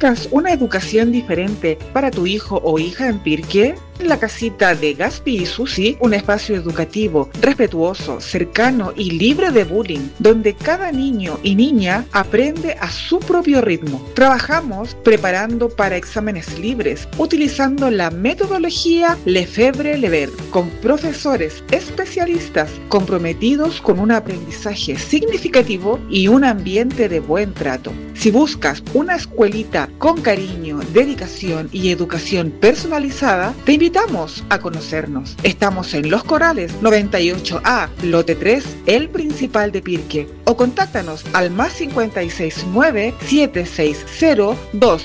¿Buscas una educación diferente para tu hijo o hija en Pirque? La casita de Gaspi y Susi, un espacio educativo, respetuoso, cercano y libre de bullying, donde cada niño y niña aprende a su propio ritmo. Trabajamos preparando para exámenes libres, utilizando la metodología Lefebvre-Lever, con profesores especialistas comprometidos con un aprendizaje significativo y un ambiente de buen trato. Si buscas una escuelita con cariño, dedicación y educación personalizada, te invitamos a conocernos. Estamos en Los Corales 98A, lote 3, el principal de Pirque. O contáctanos al +569 760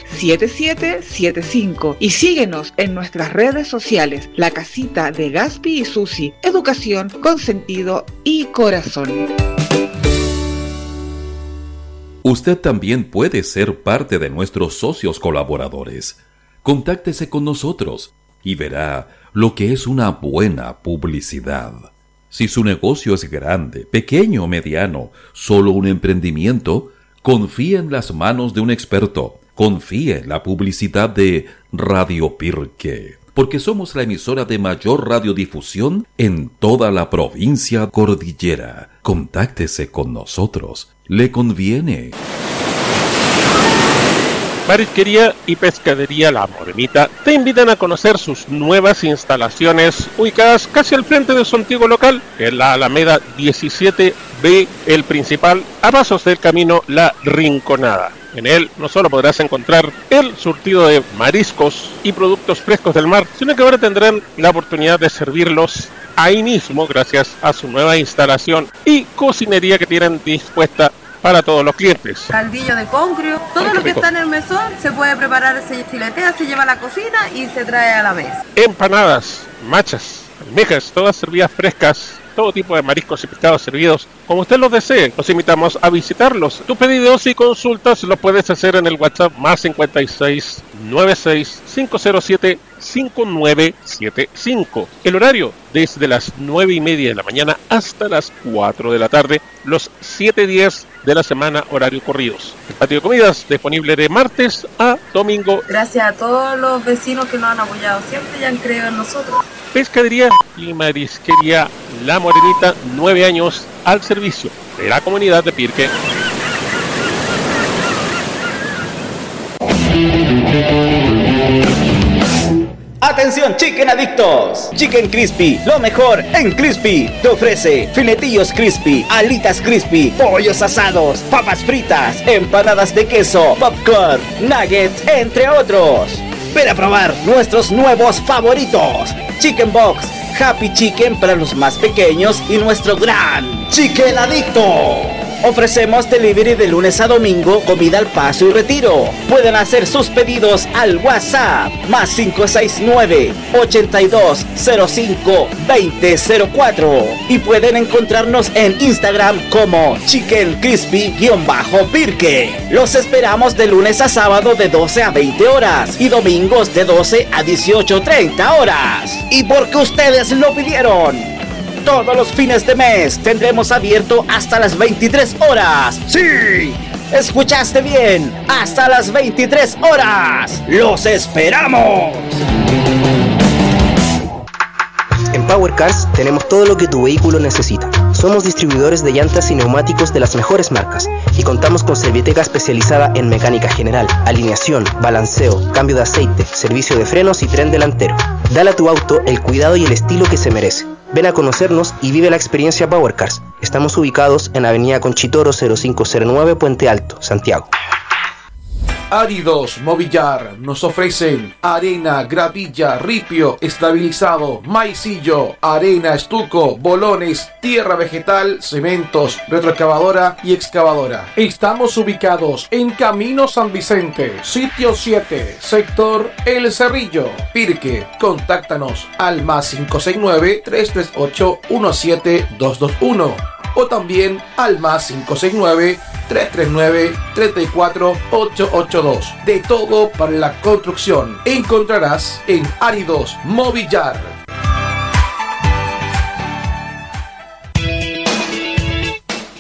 27775 y síguenos en nuestras redes sociales. La casita de Gaspi y Susi, educación con sentido y corazón. Usted también puede ser parte de nuestros socios colaboradores. Contáctese con nosotros y verá lo que es una buena publicidad. Si su negocio es grande, pequeño o mediano, solo un emprendimiento, confíe en las manos de un experto. Confíe en la publicidad de Radio Pirque, porque somos la emisora de mayor radiodifusión en toda la provincia cordillera. Contáctese con nosotros. Le conviene. Marisquería y Pescadería La Morenita te invitan a conocer sus nuevas instalaciones ubicadas casi al frente de su antiguo local, en la Alameda 17B, el principal, a pasos del camino La Rinconada. En él no solo podrás encontrar el surtido de mariscos y productos frescos del mar, sino que ahora tendrán la oportunidad de servirlos ahí mismo gracias a su nueva instalación y cocinería que tienen dispuesta para todos los clientes. Caldillo de concrio, todo lo que está en el mesón se puede preparar, se filetea, se lleva a la cocina y se trae a la mesa. Empanadas, machas, almejas, todas servidas frescas, todo tipo de mariscos y pescados servidos como usted los desee. Los invitamos a visitarlos. Tus pedidos y consultas los puedes hacer en el WhatsApp +56 96 507 5975. El horario desde las 9:30 de la mañana hasta las 4 de la tarde, los 7 días de la semana, horario corridos. El patio de comidas disponible de martes a domingo. Gracias a todos los vecinos que nos han apoyado siempre y han creído en nosotros. Pescadería y Marisquería La Morenita, 9 años al servicio de la comunidad de Pirque. ¡Atención, chicken adictos! Chicken Crispy, lo mejor en Crispy. Te ofrece filetillos crispy, alitas crispy, pollos asados, papas fritas, empanadas de queso, popcorn, nuggets, entre otros. Ven a probar nuestros nuevos favoritos. Chicken Box, Happy Chicken para los más pequeños y nuestro gran Chicken Adicto. Ofrecemos delivery de lunes a domingo, comida al paso y retiro. Pueden hacer sus pedidos al WhatsApp +569 8205 2004 y pueden encontrarnos en Instagram como Chicken Crispy_Pirque. Los esperamos de lunes a sábado de 12 a 20 horas y domingos de 12 a 18:30 horas. Y porque ustedes lo pidieron, todos los fines de mes tendremos abierto hasta las 23 horas. ¡Sí! ¿Escuchaste bien? ¡Hasta las 23 horas! ¡Los esperamos! En Power Cars tenemos todo lo que tu vehículo necesita. Somos distribuidores de llantas y neumáticos de las mejores marcas y contamos con Serviteca especializada en mecánica general, alineación, balanceo, cambio de aceite, servicio de frenos y tren delantero. Dale a tu auto el cuidado y el estilo que se merece. Ven a conocernos y vive la experiencia Power Cars. Estamos ubicados en Avenida Conchitoro 0509, Puente Alto, Santiago. Áridos Movillar nos ofrecen arena, gravilla, ripio, estabilizado, maicillo, arena, estuco, bolones, tierra vegetal, cementos, retroexcavadora y excavadora. Estamos ubicados en Camino San Vicente, sitio 7, sector El Cerrillo, Pirque. Contáctanos al +569 338 17221 o también al +569 339 34882. De todo para la construcción encontrarás en Áridos Movillar.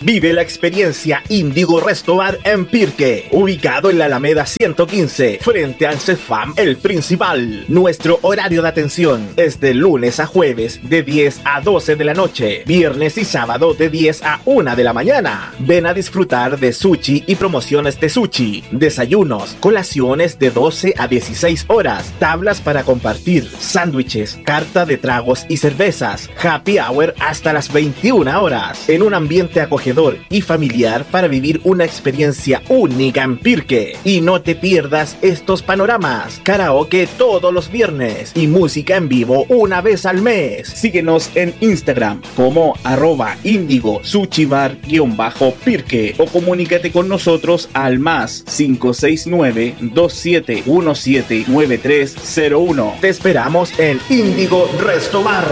Vive la experiencia Índigo Resto Bar en Pirque, ubicado en la Alameda 115, frente al CEFAM El Principal. Nuestro horario de atención es de lunes a jueves de 10 a 12 de la noche, viernes y sábado de 10 a 1 de la mañana. Ven a disfrutar de sushi y promociones de sushi, desayunos, colaciones de 12 a 16 horas, tablas para compartir, sándwiches, carta de tragos y cervezas, happy hour hasta las 21 horas, en un ambiente acogedor y familiar para vivir una experiencia única en Pirque. Y no te pierdas estos panoramas, karaoke todos los viernes y música en vivo una vez al mes. Síguenos en Instagram como @IndigoSushiBar_Pirque o comunícate con nosotros al más 569-2717-9301. Te esperamos en Índigo Resto Bar.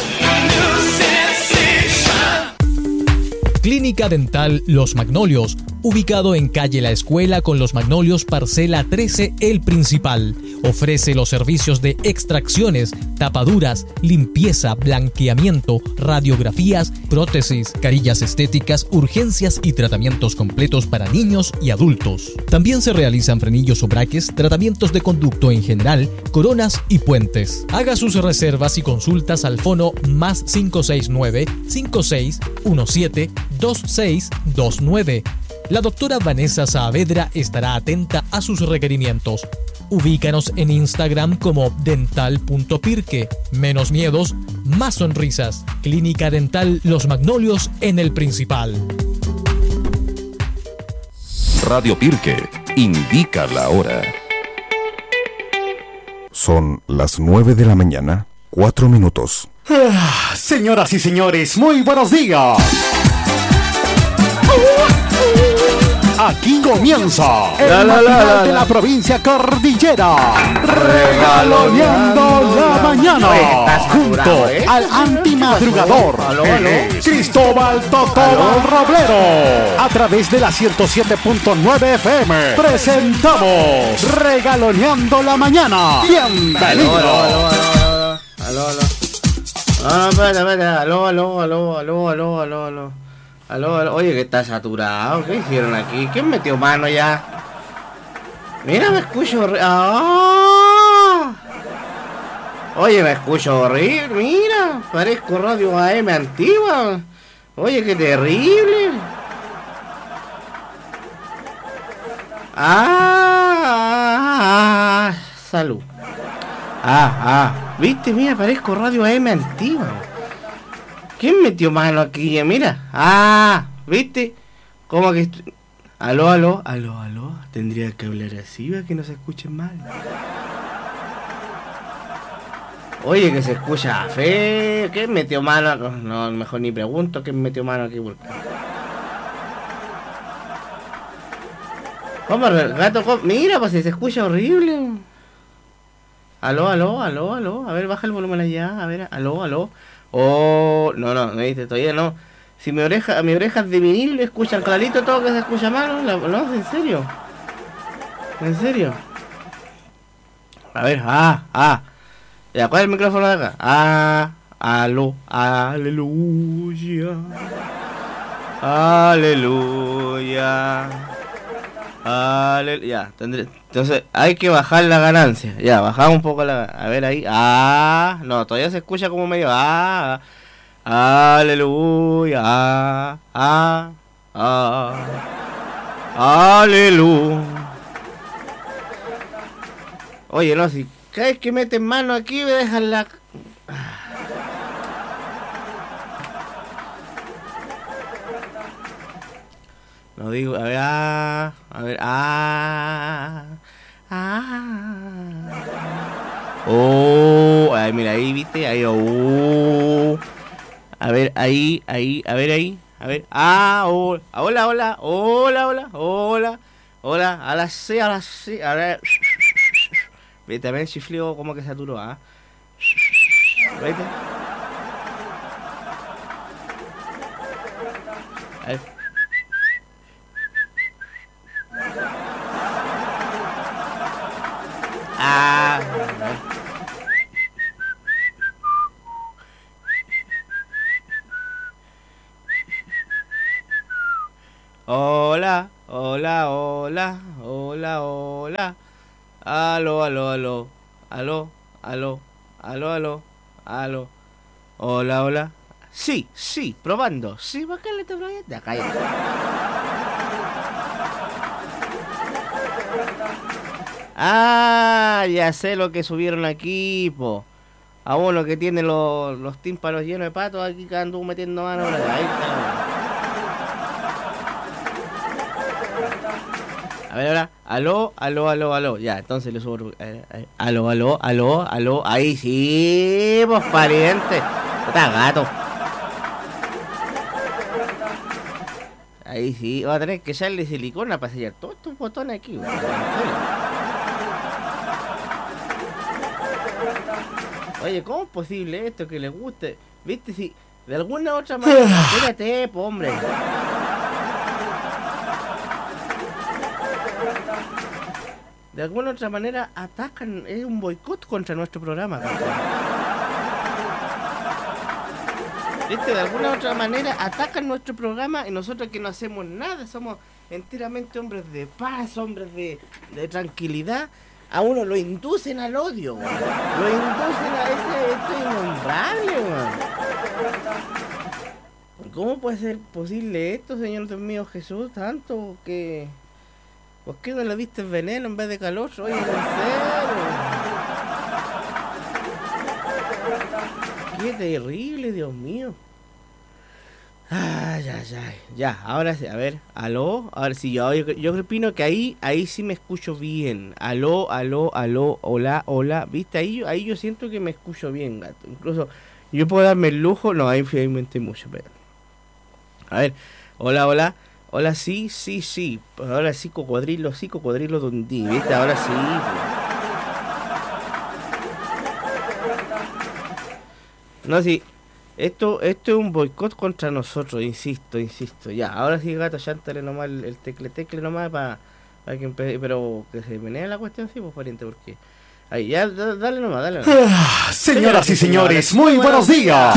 Clínica Dental Los Magnolios, ubicado en calle La Escuela con Los Magnolios, parcela 13, El Principal. Ofrece los servicios de extracciones, tapaduras, limpieza, blanqueamiento, radiografías, prótesis, carillas estéticas, urgencias y tratamientos completos para niños y adultos. También se realizan frenillos o braques, tratamientos de conducto en general, coronas y puentes. Haga sus reservas y consultas al fono más 569-5617-2629. La doctora Vanessa Saavedra estará atenta a sus requerimientos. Ubícanos en Instagram como dental.pirque. Menos miedos, más sonrisas. Clínica Dental Los Magnolios en El Principal. Radio Pirque indica la hora. Son las 9 de la mañana, 4 minutos. Señoras y señores, muy buenos días. Aquí comienza el matinal de la provincia Cordillera, regaloneando la mañana, junto al antimadrugador Cristóbal Totó Roblero. A través de la 107.9 FM presentamos Regaloneando la Mañana. Bienvenido. Aló. Oye, que está saturado. ¿Qué hicieron aquí? ¿Quién metió mano ya? Mira, me escucho Oye, me escucho horrible. Mira, parezco radio AM antigua. Oye, qué terrible. Salud. ¿Viste? Mira, parezco radio AM antigua. ¿Quién metió mano aquí? Mira. ¿Viste? ¿Cómo que Aló. Tendría que hablar así para que no se escuchen mal. Oye, que se escucha feo. ¿Quién metió mano? No, mejor ni pregunto quién metió mano aquí. ¿Cómo, gato? Mira, pues si se escucha horrible. Aló. A ver, baja el volumen allá. A ver, aló. Oh, no, viste, todavía no. Si mi oreja es de vinil, escuchan clarito todo que se escucha mal, no, en serio. A ver, ya, ¿cuál es el micrófono de acá? Aló, aleluya. Ya, entonces hay que bajar la ganancia. Ya, bajamos un poco a ver ahí. No, todavía se escucha como medio. Aleluya. Aleluya. Oye, no, si cada vez que meten mano aquí me dejan la. No digo, a ver, ay, mira, ahí, viste, ahí, a ver, ahí, a ver, ahí, a ver, hola, a las 6, a ver, viste, también el chifleo como que saturó, ¿viste? A ver. hola. Aló, aló, aló. Aló, aló, aló, aló, aló. Hola, hola. Sí, sí, probando. Sí, bacán, está probando. Ya, cállate. Ah, ya sé lo que subieron aquí, po. A uno que tiene los tímpanos llenos de patos, aquí que anduvo metiendo mano. Ahí está. A ver, ahora. Aló, aló, aló, aló. Ya, entonces le subo. Aló, aló, aló, aló. Ahí sí, pues pariente. Está gato. Ahí sí, va a tener que echarle silicona para sellar todos estos botones aquí. Oye, ¿cómo es posible esto que le guste? ¿Viste? Si de alguna otra manera... Espérate, po, hombre. De alguna otra manera atacan, es un boicot contra nuestro programa. ¿Viste? De alguna otra manera atacan nuestro programa y nosotros que no hacemos nada, somos enteramente hombres de paz, hombres de tranquilidad. A uno lo inducen al odio, güey. Lo inducen a esto innombrable, güey. ¿Cómo puede ser posible esto, Señor Dios mío Jesús? Tanto que... ¿Por qué no le diste veneno en vez de calor? Oye, en serio. Qué terrible, Dios mío. Ay, ay, ay. Ya, ahora sí, a ver, aló. Ahora sí, yo opino que ahí sí me escucho bien. Aló, aló, aló, hola, hola. ¿Viste? Ahí yo siento que me escucho bien, gato. Incluso yo puedo darme el lujo. No, ahí me inventé mucho, pero... A ver, hola, hola. Hola, sí, sí, sí. Ahora sí, cocodrilo dundí, ¿viste? Ahora sí. No, sí. Esto es un boicot contra nosotros, insisto. Ya, ahora sí, gato, chántale nomás el tecle nomás para que empiece, pero que se menee la cuestión, sí, pues, pariente, porque... Ahí, ya, dale nomás. Señoras y señores, muy buenos días.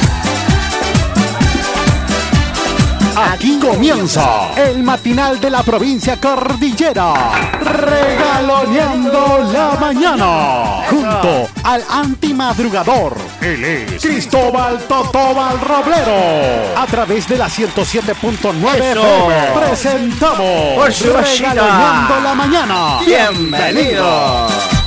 Aquí comienza el matinal de la provincia Cordillera, regaloneando la mañana, junto al antimadrugador, él es Cristóbal Totobal Roblero, a través de la 107.9 FM, presentamos Regaloneando la mañana. ¡Bienvenidos!